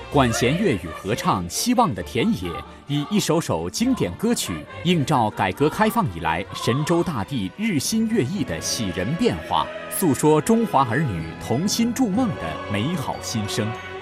管弦乐与合唱《希望的田野》，以一首首经典歌曲映照改革开放以来神州大地日新月异的喜人变化，诉说中华儿女同心筑梦的美好心声。